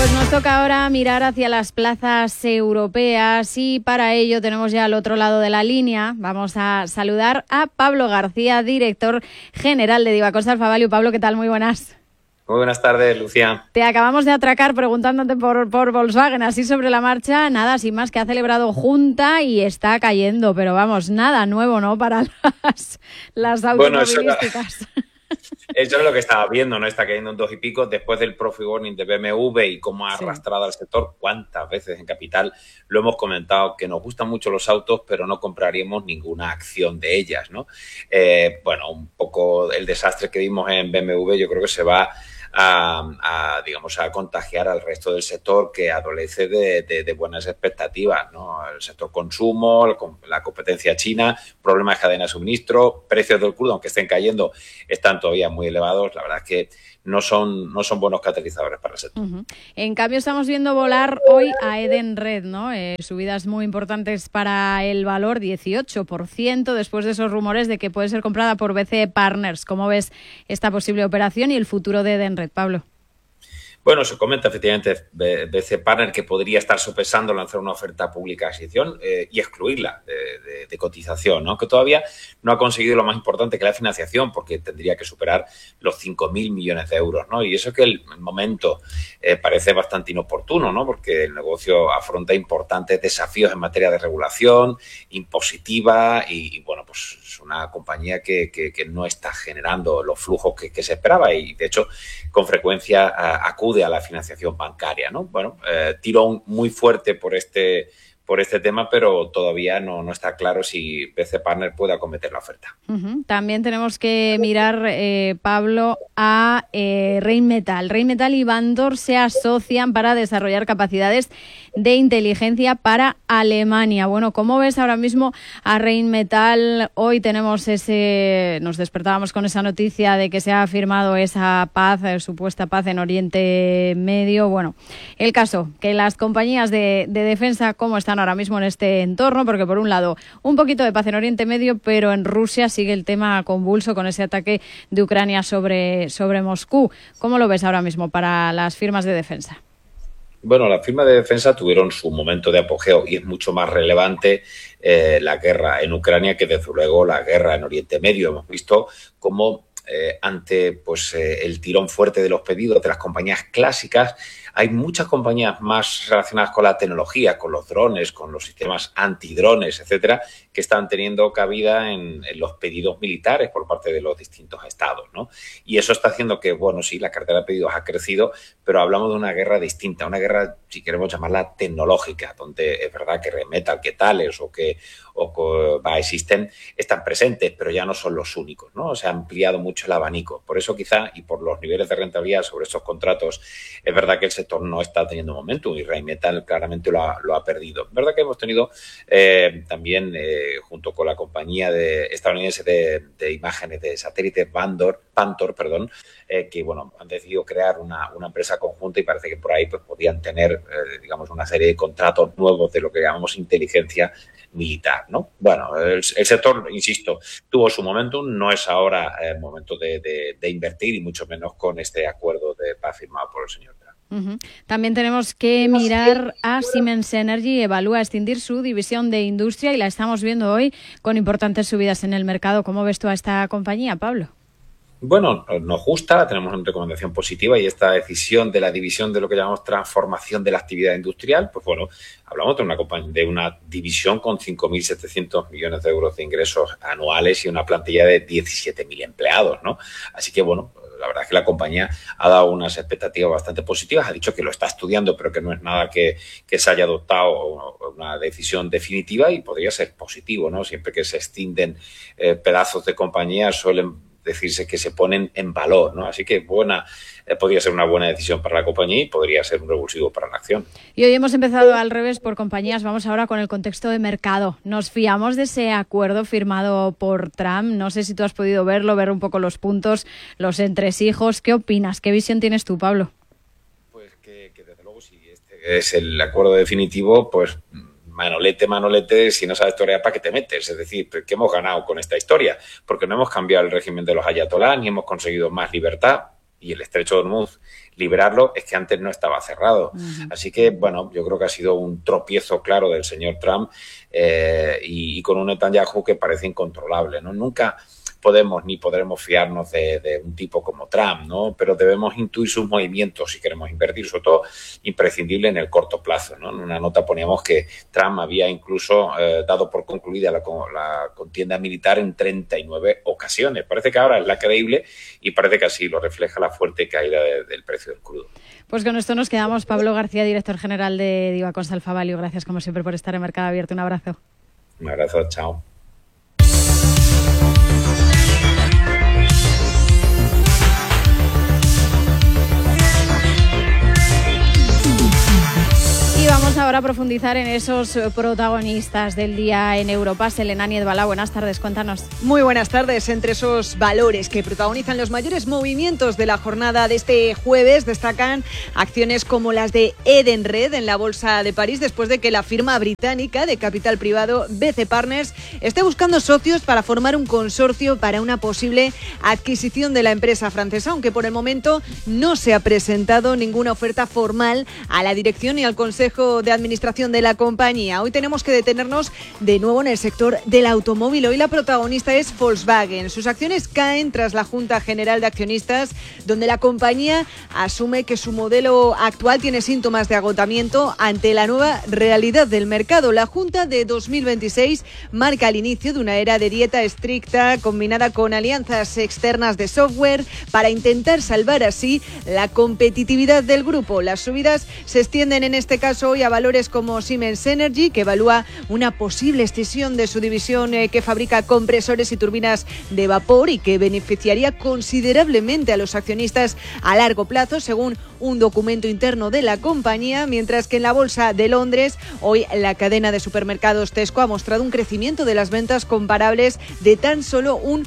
Pues nos toca ahora mirar hacia las plazas europeas y para ello tenemos ya al otro lado de la línea. Vamos a saludar a Pablo García, director general de Divacos Alfa Value. Pablo, ¿qué tal? Muy buenas. Muy buenas tardes, Lucía. Te acabamos de atracar preguntándote por Volkswagen, así sobre la marcha. Nada, sin más, que ha celebrado junta y está cayendo, pero vamos, nada nuevo, ¿no? Para las automovilísticas. Eso es lo que estaba viendo, ¿no? Está cayendo un 2 y pico después del profit warning de BMW y cómo ha arrastrado al sector. ¿Cuántas veces en Capital lo hemos comentado? Que nos gustan mucho los autos, pero no compraríamos ninguna acción de ellas, ¿no? Bueno, un poco el desastre que vimos en BMW yo creo que se va a contagiar al resto del sector, que adolece de buenas expectativas, ¿no? El sector consumo, la competencia china, problemas de cadena de suministro, precios del crudo, aunque estén cayendo, están todavía muy elevados. La verdad es que no son buenos catalizadores para el sector. En cambio, estamos viendo volar hoy a Edenred, ¿no? Subidas muy importantes para el valor, 18%, después de esos rumores de que puede ser comprada por BCE Partners. ¿Cómo ves esta posible operación y el futuro de Edenred, Pablo? Bueno, se comenta efectivamente BC Partner que podría estar sopesando lanzar una oferta pública de adquisición y excluirla de cotización, ¿no? Que todavía no ha conseguido lo más importante, que la financiación, porque tendría que superar los 5.000 millones de euros, ¿no? Y eso que el momento parece bastante inoportuno, ¿no? Porque el negocio afronta importantes desafíos en materia de regulación, impositiva y bueno, pues es una compañía que no está generando los flujos que se esperaba y, de hecho, con frecuencia acude a la financiación bancaria, ¿no? Bueno, tirón muy fuerte por este tema, pero todavía no está claro si BC Partner puede acometer la oferta. También tenemos que mirar, Pablo, a Rheinmetall. Rheinmetall y Bandor se asocian para desarrollar capacidades de inteligencia para Alemania. Bueno, ¿cómo ves ahora mismo a Rheinmetall? Hoy nos despertábamos con esa noticia de que se ha firmado esa paz, supuesta paz en Oriente Medio. Bueno, el caso, que las compañías de defensa, ¿cómo están ahora mismo en este entorno? Porque por un lado, un poquito de paz en Oriente Medio, pero en Rusia sigue el tema convulso con ese ataque de Ucrania sobre Moscú. ¿Cómo lo ves ahora mismo para las firmas de defensa? Bueno, las firmas de defensa tuvieron su momento de apogeo y es mucho más relevante la guerra en Ucrania que, desde luego, la guerra en Oriente Medio. Hemos visto cómo ante el tirón fuerte de los pedidos de las compañías clásicas, hay muchas compañías más relacionadas con la tecnología, con los drones, con los sistemas antidrones, etcétera, que están teniendo cabida en los pedidos militares por parte de los distintos estados, ¿no? Y eso está haciendo que, bueno, sí, la cartera de pedidos ha crecido, pero hablamos de una guerra distinta, una guerra, si queremos llamarla, tecnológica, donde es verdad que Rheinmetall, que Thales o que BAE Systems están presentes, pero ya no son los únicos, ¿no? Se ha ampliado mucho el abanico. Por eso quizá, y por los niveles de rentabilidad sobre estos contratos, es verdad que el sector no está teniendo momentum y Rheinmetall claramente lo ha perdido. Es verdad que hemos tenido también, junto con la compañía estadounidense de imágenes de satélites Pantor, que bueno, han decidido crear una empresa conjunta y parece que por ahí pues podían tener una serie de contratos nuevos de lo que llamamos inteligencia militar, ¿no? Bueno, el sector, insisto, tuvo su momentum, no es ahora el momento de invertir y mucho menos con este acuerdo de paz firmado por el señor Trump. También tenemos que mirar a Siemens Energy. Evalúa extindir su división de industria y la estamos viendo hoy con importantes subidas en el mercado. ¿Cómo ves tú a esta compañía, Pablo? Bueno, nos gusta, tenemos una recomendación positiva y esta decisión de la división de lo que llamamos transformación de la actividad industrial, pues bueno, hablamos de una división con 5.700 millones de euros de ingresos anuales y una plantilla de 17.000 empleados, ¿no? Así que, bueno, la verdad es que la compañía ha dado unas expectativas bastante positivas, ha dicho que lo está estudiando, pero que no es nada que se haya adoptado una decisión definitiva y podría ser positivo, ¿no? Siempre que se extienden pedazos de compañías suelen decirse que se ponen en valor, ¿no? Así que podría ser una buena decisión para la compañía y podría ser un revulsivo para la acción. Y hoy hemos empezado al revés por compañías. Vamos ahora con el contexto de mercado. ¿Nos fiamos de ese acuerdo firmado por Trump? No sé si tú has podido verlo, ver un poco los puntos, los entresijos. ¿Qué opinas? ¿Qué visión tienes tú, Pablo? Pues que desde luego, si este es el acuerdo definitivo, pues manolete, si no sabes torear, ¿para qué te metes? Es decir, ¿qué hemos ganado con esta historia? Porque no hemos cambiado el régimen de los ayatolás, ni hemos conseguido más libertad, y el estrecho de Hormuz, liberarlo, es que antes no estaba cerrado. Así que, bueno, yo creo que ha sido un tropiezo claro del señor Trump y con un Netanyahu que parece incontrolable, ¿no? Nunca podemos ni podremos fiarnos de un tipo como Trump, ¿no? Pero debemos intuir sus movimientos si queremos invertir, sobre todo imprescindible en el corto plazo, ¿no? En una nota poníamos que Trump había incluso dado por concluida la contienda militar en 39 ocasiones. Parece que ahora es la creíble y parece que así lo refleja la fuerte caída del precio del crudo. Pues con esto nos quedamos. Pablo García, director general de Divacons Alfa Value. Gracias como siempre por estar en Mercado Abierto. Un abrazo. Un abrazo, chao. Y vamos ahora a profundizar en esos protagonistas del día en Europa. Selena Niedbala, buenas tardes, cuéntanos. Muy buenas tardes. Entre esos valores que protagonizan los mayores movimientos de la jornada de este jueves destacan acciones como las de Edenred en la Bolsa de París, después de que la firma británica de capital privado BC Partners esté buscando socios para formar un consorcio para una posible adquisición de la empresa francesa, aunque por el momento no se ha presentado ninguna oferta formal a la dirección y al Consejo de Administración de la compañía. Hoy tenemos que detenernos de nuevo en el sector del automóvil. Hoy la protagonista es Volkswagen. Sus acciones caen tras la Junta General de Accionistas, donde la compañía asume que su modelo actual tiene síntomas de agotamiento ante la nueva realidad del mercado. La Junta de 2026 marca el inicio de una era de dieta estricta combinada con alianzas externas de software para intentar salvar así la competitividad del grupo. Las subidas se extienden en este caso hoy a valores como Siemens Energy, que evalúa una posible escisión de su división que fabrica compresores y turbinas de vapor y que beneficiaría considerablemente a los accionistas a largo plazo, según un documento interno de la compañía, mientras que en la Bolsa de Londres hoy la cadena de supermercados Tesco ha mostrado un crecimiento de las ventas comparables de tan solo un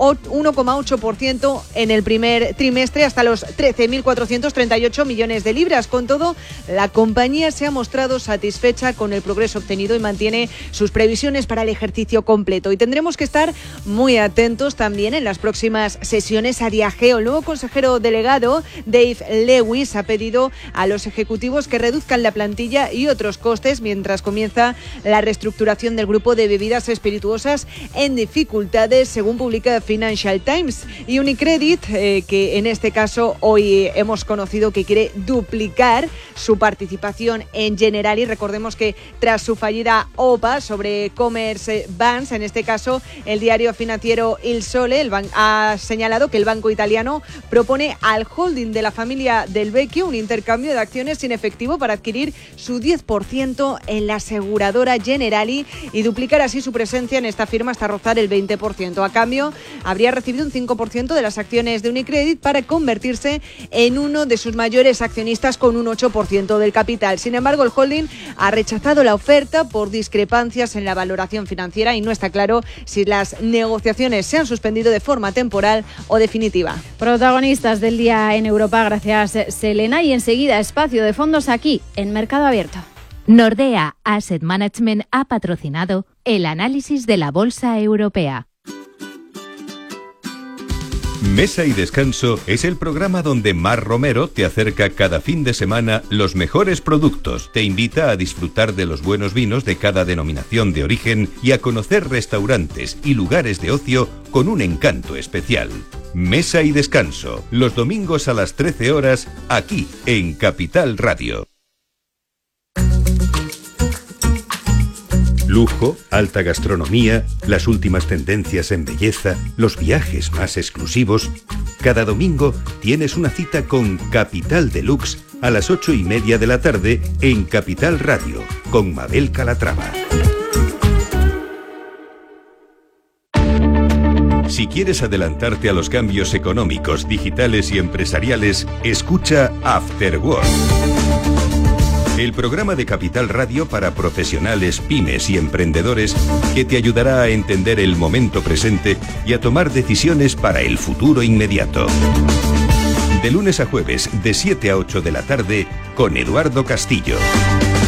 1,8% en el primer trimestre, hasta los 13.438 millones de libras. Con todo, la compañía se ha mostrado satisfecha con el progreso obtenido y mantiene sus previsiones para el ejercicio completo. Y tendremos que estar muy atentos también en las próximas sesiones a Diageo. El nuevo consejero delegado, Dave Lewis, ha pedido a los ejecutivos que reduzcan la plantilla y otros costes mientras comienza la reestructuración del grupo de bebidas espirituosas en dificultades, según publica Financial Times. Y Unicredit, que en este caso hoy hemos conocido que quiere duplicar su participación en Generali. Recordemos que tras su fallida OPA sobre Commerce Banks, en este caso el diario financiero Il Sole ha señalado que el banco italiano propone al holding de la familia Del Vecchio un intercambio de acciones sin efectivo para adquirir su 10% en la aseguradora Generali y duplicar así su presencia en esta firma hasta rozar el 20%. A cambio, habría recibido un 5% de las acciones de Unicredit para convertirse en uno de sus mayores accionistas con un 8% del capital. Sin embargo, el holding ha rechazado la oferta por discrepancias en la valoración financiera y no está claro si las negociaciones se han suspendido de forma temporal o definitiva. Protagonistas del día en Europa, gracias Selena. Y enseguida, espacio de fondos aquí en Mercado Abierto. Nordea Asset Management ha patrocinado el análisis de la Bolsa Europea. Mesa y Descanso es el programa donde Mar Romero te acerca cada fin de semana los mejores productos, te invita a disfrutar de los buenos vinos de cada denominación de origen y a conocer restaurantes y lugares de ocio con un encanto especial. Mesa y Descanso, los domingos a las 13 horas, aquí en Capital Radio. Lujo, alta gastronomía, las últimas tendencias en belleza, los viajes más exclusivos. Cada domingo tienes una cita con Capital Deluxe a las 8:30 de la tarde en Capital Radio, con Mabel Calatrava. Si quieres adelantarte a los cambios económicos, digitales y empresariales, escucha After Work. El programa de Capital Radio para profesionales, pymes y emprendedores que te ayudará a entender el momento presente y a tomar decisiones para el futuro inmediato. De lunes a jueves, de 7 a 8 de la tarde, con Eduardo Castillo.